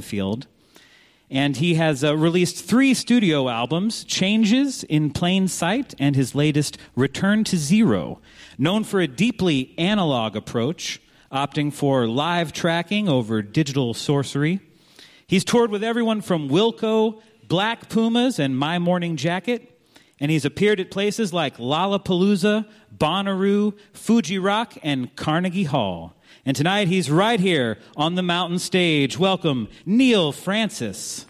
Hetfield. And he has released 3 studio albums, Changes, In Plain Sight, and his latest, Return to Zero. Known for a deeply analog approach, opting for live tracking over digital sorcery. He's toured with everyone from Wilco, Black Pumas, and My Morning Jacket. And he's appeared at places like Lollapalooza, Bonnaroo, Fuji Rock, and Carnegie Hall. And tonight he's right here on the mountain stage. Welcome, Neil Francis.